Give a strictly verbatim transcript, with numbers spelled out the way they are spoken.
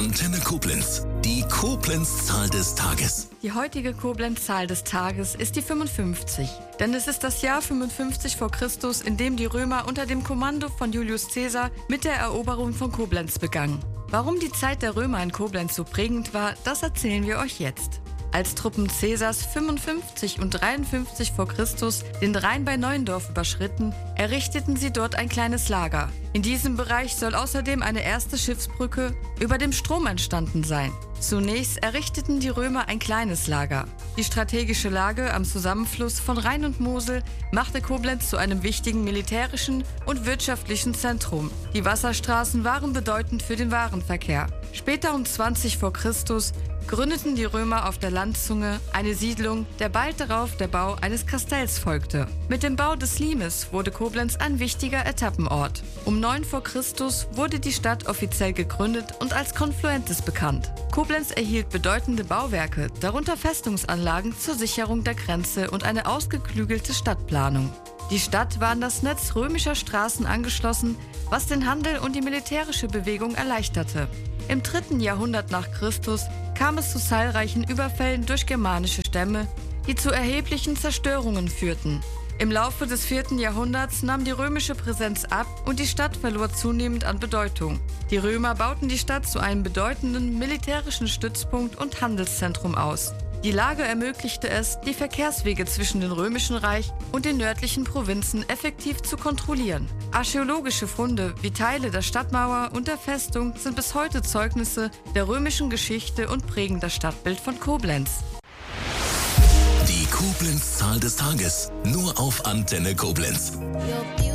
Antenne Koblenz. Die Koblenz-Zahl des Tages. Die heutige Koblenz-Zahl des Tages ist die fünfundfünfzig. Denn es ist das Jahr fünfundfünfzig vor Christus, in dem die Römer unter dem Kommando von Julius Caesar mit der Eroberung von Koblenz begannen. Warum die Zeit der Römer in Koblenz so prägend war, das erzählen wir euch jetzt. Als Truppen Caesars fünfundfünfzig und dreiundfünfzig vor Christus den Rhein bei Neuendorf überschritten, errichteten sie dort ein kleines Lager. In diesem Bereich soll außerdem eine erste Schiffsbrücke über dem Strom entstanden sein. Zunächst errichteten die Römer ein kleines Lager. Die strategische Lage am Zusammenfluss von Rhein und Mosel machte Koblenz zu einem wichtigen militärischen und wirtschaftlichen Zentrum. Die Wasserstraßen waren bedeutend für den Warenverkehr. Später um zwanzig vor Christus gründeten die Römer auf der Landzunge eine Siedlung, der bald darauf der Bau eines Kastells folgte. Mit dem Bau des Limes wurde Koblenz ein wichtiger Etappenort. Um neun vor Christus wurde die Stadt offiziell gegründet und als Confluentes bekannt. Koblenz erhielt bedeutende Bauwerke, darunter Festungsanlagen zur Sicherung der Grenze und eine ausgeklügelte Stadtplanung. Die Stadt war an das Netz römischer Straßen angeschlossen, was den Handel und die militärische Bewegung erleichterte. Im dritten Jahrhundert nach Christus kam es zu zahlreichen Überfällen durch germanische Stämme, die zu erheblichen Zerstörungen führten. Im Laufe des vierten Jahrhunderts nahm die römische Präsenz ab und die Stadt verlor zunehmend an Bedeutung. Die Römer bauten die Stadt zu einem bedeutenden militärischen Stützpunkt und Handelszentrum aus. Die Lage ermöglichte es, die Verkehrswege zwischen dem Römischen Reich und den nördlichen Provinzen effektiv zu kontrollieren. Archäologische Funde wie Teile der Stadtmauer und der Festung sind bis heute Zeugnisse der römischen Geschichte und prägen das Stadtbild von Koblenz. Die Koblenz-Zahl des Tages. Nur auf Antenne Koblenz.